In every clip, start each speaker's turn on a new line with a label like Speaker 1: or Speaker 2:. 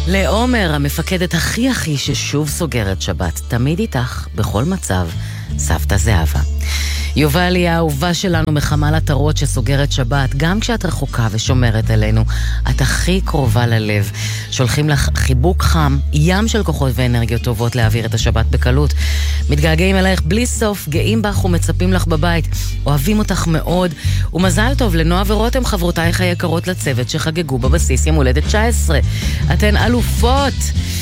Speaker 1: לעומר, המפקדת הכי ששוב סוגרת שבת, תמיד איתך, בכל מצב, סבתא זהבה. יובל היא האהובה שלנו מחמל עטרות שסוגרת שבת, גם כשאת רחוקה ושומרת עלינו, את הכי קרובה ללב. שולחים לך חיבוק חם, ים של כוחות ואנרגיות טובות להעביר את השבת בקלות. מתגעגעים אלייך בלי סוף, גאים בך ומצפים לך בבית. אוהבים אותך מאוד, ומזל טוב לנועה ורותם, חברותייך היקרות לצוות שחגגו בבסיס יום הולדת 19. אתן אלופות.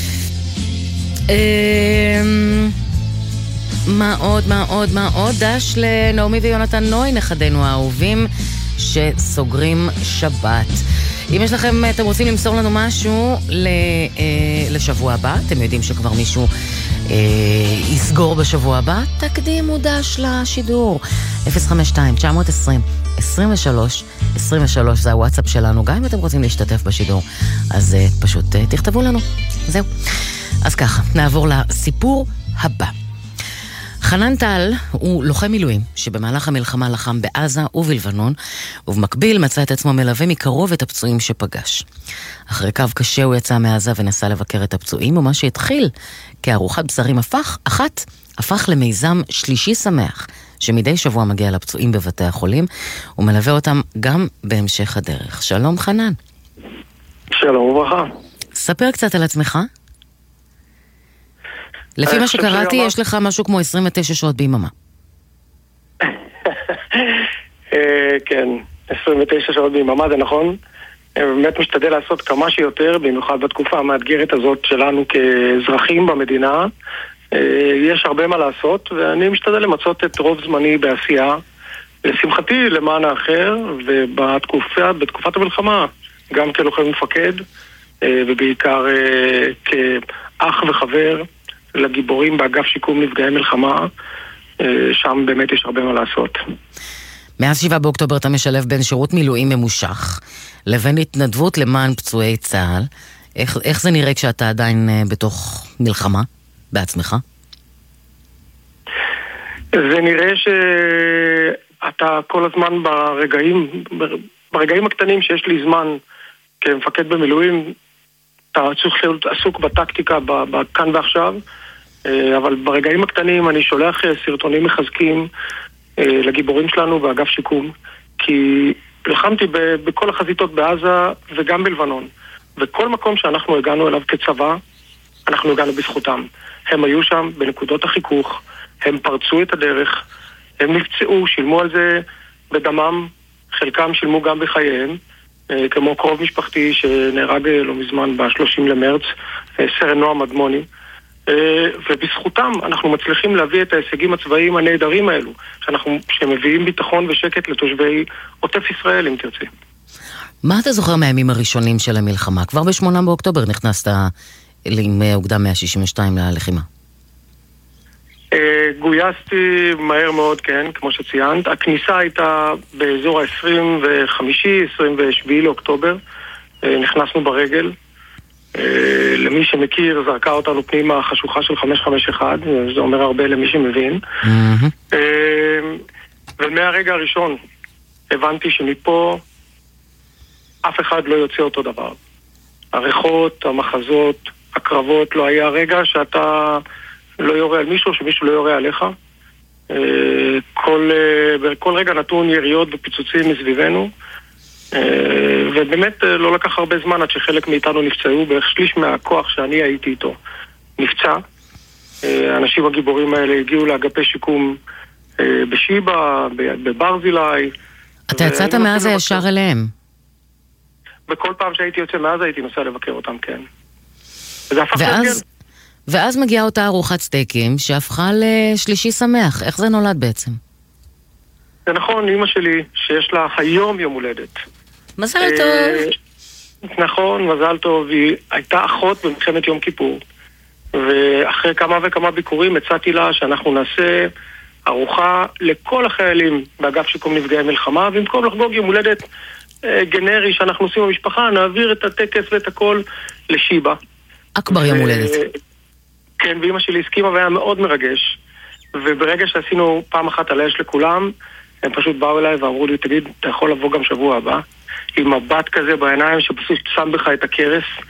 Speaker 1: מה עוד? דש לנעמי ויונתן נוי, נכדינו האהובים שסוגרים שבת. אם יש לכם, אתם רוצים למסור לנו משהו לשבוע הבא, אתם יודעים שכבר מישהו יסגור בשבוע הבא, תקדימו דש לשידור 052-920-23-23, זה הוואטסאפ שלנו. גם אם אתם רוצים להשתתף בשידור, אז פשוט תכתבו לנו. זהו. אז ככה, נעבור לסיפור הבא. חנן טל הוא לוחם מילואים שבמהלך המלחמה לחם בעזה ובלבנון, ובמקביל מצא את עצמו מלווה מקרוב את הפצועים שפגש. אחרי קו קשה הוא יצא מעזה ונסע לבקר את הפצועים, ומה שהתחיל כארוחת בשרים הפך למיזם שלישי שמח, שמדי שבוע מגיע לפצועים בבתי החולים, ומלווה אותם גם בהמשך הדרך. שלום חנן.
Speaker 2: שלום וברכה.
Speaker 1: ספר קצת על עצמך. לפי מה שקראתי, יש לך משהו כמו 29 שעות ביממה.
Speaker 2: כן, 29 שעות ביממה, זה נכון. באמת משתדל לעשות כמה שיותר, במיוחד בתקופה המאתגרת הזאת שלנו כאזרחים במדינה. יש הרבה מה לעשות, ואני משתדל למצות את רוב זמני בעשייה. לשמחתי למען האחר, ובתקופת המלחמה, גם כלוחם מפקד, ובעיקר כאח וחבר, לגיבורים באגף שיקום נפגעי מלחמה, שם באמת יש הרבה מה לעשות.
Speaker 1: מאז 7 באוקטובר אתה משלב בין שירות מילואים ממושך לבין התנדבות למען פצועי צה"ל. איך זה נראה כשאתה עדיין בתוך מלחמה בעצמך?
Speaker 2: זה נראה שאתה כל הזמן ברגעים הקטנים שיש לי זמן כמפקד במילואים, אתה צריך להיות עסוק בטקטיקה כאן ועכשיו, אבל ברגעים הקטנים אני שולח סרטונים מחזקים לגיבורים שלנו באגף שיקום, כי לחמתי בכל החזיתות בעזה וגם בלבנון, וכל מקום שאנחנו הגענו אליו כצבא, אנחנו הגענו בזכותם. הם היו שם בנקודות החיכוך, הם פרצו את הדרך, הם נפצעו, שילמו על זה בדמם, חלקם שילמו גם בחייהם, כמו קרוב משפחתי שנהרג לא מזמן ב-30 למרץ, סרן נועם מדמוני, ובזכותם אנחנו מצליחים להביא את ההישגים הצבאיים הנהדרים האלו, שמביאים ביטחון ושקט לתושבי עוטף ישראל, אם תרצי.
Speaker 1: מה אתה זוכר מהימים הראשונים של המלחמה? כבר ב-8 באוקטובר נכנסת עם אוגדה 162 ללחימה.
Speaker 2: גויסתי מהר מאוד, כן, כמו שציינת. הכניסה הייתה באזור ה-25-27 לאוקטובר. נכנסנו ברגל. למי שמכיר, זרקה אותנו פנימה החשוכה של 551, זה אומר הרבה למי שמבין. ומהרגע הראשון הבנתי שמפה אף אחד לא יוצא אותו דבר. הריחות, המחזות, הקרבות, לא היה רגע שאתה לא יורה על מישהו, שמישהו לא יורה עליך. בכל רגע נתון יריות ופיצוצים מסביבנו, ובאמת לא לקח הרבה זמן עד שחלק מאיתנו נפצעו, בערך שליש מהכוח שאני הייתי איתו נפצע. האנשים הגיבורים האלה הגיעו לאגפי שיקום בשיבה, בברזילי.
Speaker 1: אתה יצאת מעזה ישר אליהם?
Speaker 2: בכל פעם שהייתי יוצא מעזה הייתי נוסע לבקר אותם, כן.
Speaker 1: ואז מגיעה אותה ארוחת סטייקים שהפכה לשלישי שמח. איך זה נולד בעצם?
Speaker 2: זה נכון, אמא שלי שיש לה היום יום הולדת.
Speaker 1: מזל טוב.
Speaker 2: נכון, מזל טוב. היא הייתה אחות במלחמת יום כיפור, ואחרי כמה וכמה ביקורים הצעתי לה שאנחנו נעשה ארוחה לכל החיילים באגף שיקום נפגעי מלחמה, במקום לחגוג יום הולדת גנרי שאנחנו עושים במשפחה, נעביר את הטקס ואת הכל לשיבה.
Speaker 1: אכבר יום הולדת.
Speaker 2: כן, ואמא שלי הסכימה והיה מאוד מרגש, וברגע שעשינו פעם אחת על האש לכולם, הם פשוט באו אליי ואמרו לי, תגיד, אתה יכול לבוא גם שבוע הבא, עם מבט כזה בעיניים שפשוט שם בך את הקרס,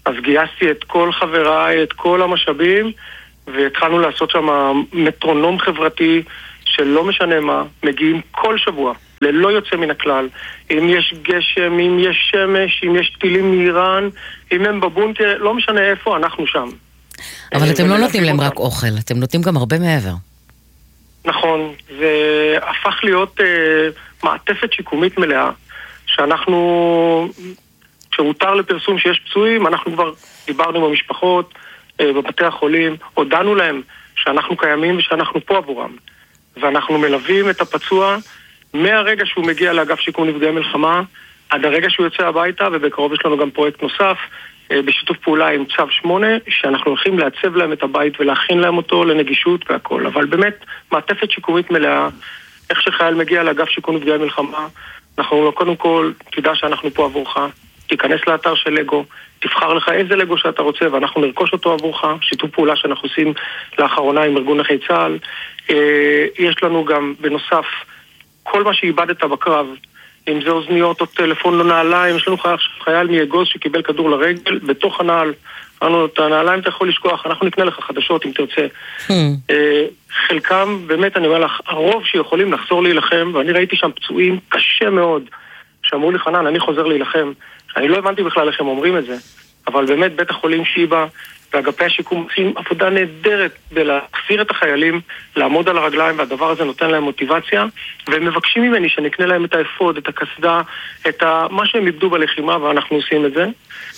Speaker 2: אז גייסתי את כל חבריי, את כל המשאבים, והתחלנו לעשות שם מטרונום חברתי שלא משנה מה, מגיעים כל שבוע, ללא יוצא מן הכלל. אם יש גשם, אם יש שמש, אם יש טילים מאיראן, אם הם בבונקר, לא משנה איפה, אנחנו שם.
Speaker 1: אבל אתם לא נותנים להם רק אוכל, אתם נותנים גם הרבה מעבר.
Speaker 2: נכון, זה הפך להיות מעטפת שיקומית מלאה, שאנחנו, כשהותר לפרסום שיש פצועים, אנחנו כבר דיברנו עם המשפחות, בבתי החולים, הודענו להם שאנחנו קיימים ושאנחנו פה עבורם. ואנחנו מלווים את הפצוע מהרגע שהוא מגיע לאגף שיקום נפגעי מלחמה, עד הרגע שהוא יוצא הביתה, ובקרוב יש לנו גם פרויקט נוסף, בשיתוף פעולה עם צו 8, שאנחנו הולכים לעצב להם את הבית ולהכין להם אותו לנגישות והכל. אבל באמת, מעטפת שיקומית מלאה, איך שחייל מגיע לאגף שיקום נפגעי מלחמה, אנחנו קודם כל, תדע שאנחנו פה עבורך, תיכנס לאתר של לגו, תבחר לך איזה לגו שאתה רוצה, ואנחנו נרכוש אותו עבורך, שיתוף פעולה שאנחנו עושים לאחרונה עם ארגון נכי צה"ל. יש לנו גם בנוסף, כל מה שאיבדת בקרב, אם זה אוזניות או טלפון או נעליים, יש לנו חייל מאגוז שקיבל כדור לרגל, בתוך הנעל, את הנעליים אתה יכול לשכוח, אנחנו נקנה לך חדשות אם תרצה. חלקם, באמת אני אומר לך, הרוב שיכולים לחזור להילחם, ואני ראיתי שם פצועים קשה מאוד, שאמרו לי חנן, אני חוזר להילחם, אני לא הבנתי בכלל איך הם אומרים את זה, אבל באמת בית החולים שיבא ואגפי השיקום עושים עבודה נהדרת בלהחזיר את החיילים, לעמוד על הרגליים, והדבר הזה נותן להם מוטיבציה, והם מבקשים ממני שנקנה להם את האפוד, את הכסדה, את מה שהם איבדו בלחימה, ואנחנו עושים את זה.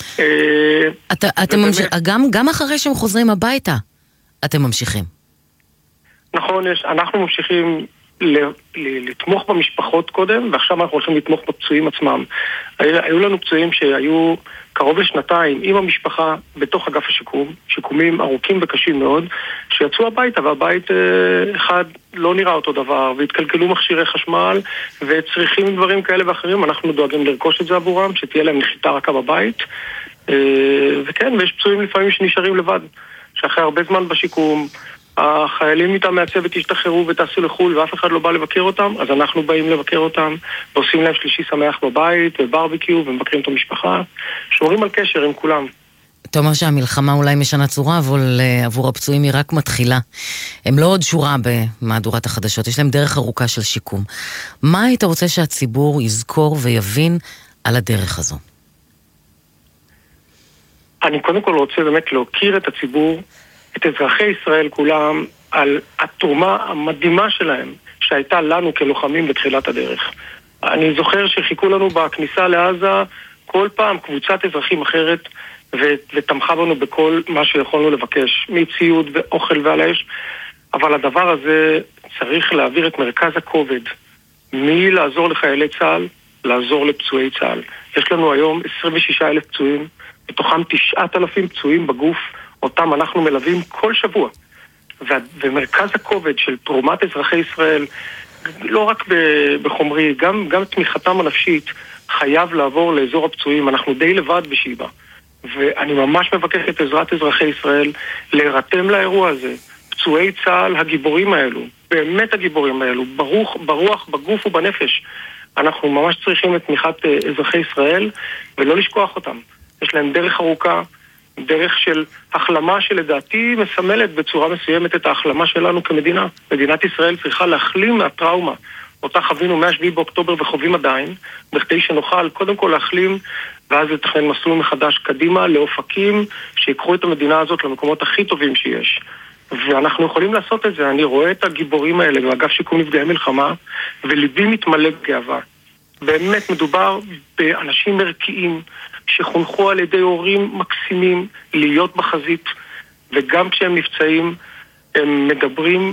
Speaker 1: גם אחרי שהם חוזרים הביתה, אתם ממשיכים.
Speaker 2: נכון, אנחנו ממשיכים לתמוך במשפחות קודם, ועכשיו אנחנו הולכים לתמוך בפצועים עצמם. היו לנו פצועים שהיו קרוב לשנתיים עם המשפחה בתוך אגף השיקום, שיקומים ארוכים וקשים מאוד, שיצאו הביתה, והבית אחד לא נראה אותו דבר, והתקלקלו מכשירי חשמל, וצריכים דברים כאלה ואחרים, אנחנו דואגים לרכוש את זה עבורם, שתהיה להם נחיתה רכה בבית, וכן, ויש פצועים לפעמים שנשארים לבד, שאחרי הרבה זמן בשיקום, החיילים איתם מהצוות ישתחררו וטסו לחול ואף אחד לא בא לבקר אותם, אז אנחנו באים לבקר אותם ועושים להם שלישי שמח בבית וברביקיו ומבקרים את המשפחה, שומרים על קשר עם כולם.
Speaker 1: אתה אומר שהמלחמה אולי משנה צורה, אבל עבור הפצועים היא רק מתחילה. הם לא עוד שורה במהדורת החדשות, יש להם דרך ארוכה של שיקום. מה היית רוצה שהציבור יזכור ויבין על הדרך הזו?
Speaker 2: אני קודם כל רוצה באמת להוקיר את הציבור, את אזרחי ישראל כולם, על התרומה המדהימה שלהם שהייתה לנו כלוחמים בתחילת הדרך. אני זוכר שחיכו לנו בכניסה לעזה כל פעם קבוצת אזרחים אחרת ותמכה בנו בכל מה שיכולנו לבקש, מציוד ואוכל ועל האש, אבל הדבר הזה צריך להעביר את מרכז הכובד מלעזור לחיילי צה"ל, לעזור לפצועי צה"ל. יש לנו היום 26,000 פצועים, מתוכם 9,000 פצועים בגוף, אותם אנחנו מלווים כל שבוע. ומרכז הכובד של תרומת אזרחי ישראל, לא רק בחומרי, גם תמיכתם הנפשית, חייב לעבור לאזור הפצועים. אנחנו די לבד בשיבא. ואני ממש מבקש את עזרת אזרחי ישראל להירתם לאירוע הזה. פצועי צה"ל הגיבורים האלו, באמת הגיבורים האלו, ברוח, בגוף ובנפש. אנחנו ממש צריכים את תמיכת אזרחי ישראל, ולא לשכוח אותם. יש להם דרך ארוכה, דרך של החלמה שלדעתי מסמלת בצורה מסוימת את ההחלמה שלנו כמדינה. מדינת ישראל צריכה להחלים מהטראומה, אותה חווינו מה-7 באוקטובר וחווים עדיין, בכדי שנוכל קודם כל להחלים, ואז לתכנן מסלול מחדש קדימה לאופקים, שיקחו את המדינה הזאת למקומות הכי טובים שיש. ואנחנו יכולים לעשות את זה. אני רואה את הגיבורים האלה באגף שיקום נפגעי מלחמה, וליבי מתמלא בגאווה. באמת מדובר באנשים ערכיים, שחונכו על ידי הורים מקסימים להיות בחזית, וגם כשהם נפצעים, הם מדברים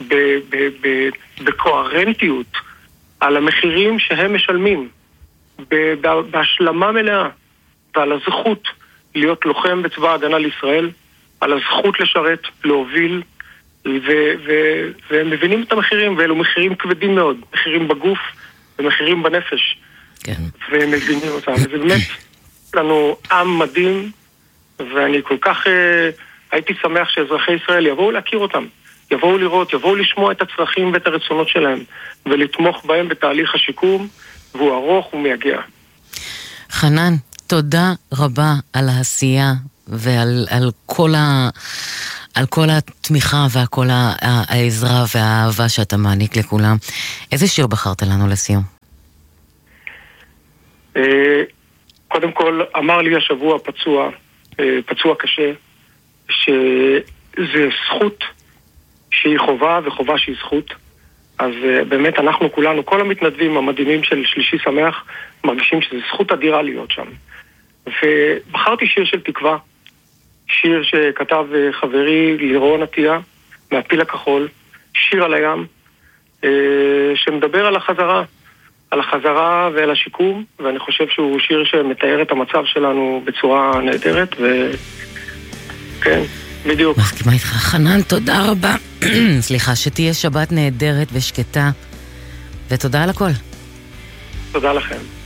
Speaker 2: בקוהרנטיות על המחירים שהם משלמים, בהשלמה מלאה, ועל הזכות להיות לוחם בצבא ההגנה לישראל, על הזכות לשרת, להוביל, והם מבינים את המחירים, ואלו מחירים כבדים מאוד, מחירים בגוף ומחירים בנפש.
Speaker 1: כן.
Speaker 2: והם מבינים אותם, וזה באמת לנו עם מדהים, ואני כל כך הייתי שמח שאזרחי ישראל יבואו להכיר אותם, יבואו לראות, יבואו לשמוע את הצרכים ואת הרצונות שלהם, ולתמוך בהם בתהליך השיקום, והוא ארוך ומייגע.
Speaker 1: חנן, תודה רבה על העשייה ועל כל התמיכה וכל העזרה והאהבה שאתה מעניק לכולם. איזה שיר בחרת לנו לסיום?
Speaker 2: קודם כל, אמר לי השבוע פצוע קשה, שזה זכות שהיא חובה וחובה שהיא זכות. אז באמת אנחנו כולנו, כל המתנדבים המדהימים של שלישי שמח, מרגישים שזו זכות אדירה להיות שם. ובחרתי שיר של תקווה, שיר שכתב חברי לירון עטיה, מהפיל הכחול, שיר על הים, שמדבר על החזרה ועל השיקום, ואני חושב שהוא שיר שמתאר את המצב שלנו בצורה נהדרת, וכן, בדיוק.
Speaker 1: מסכימה איתך, חנן, תודה רבה. סליחה, שתהיה שבת נהדרת ושקטה, ותודה על הכל.
Speaker 2: תודה לכם.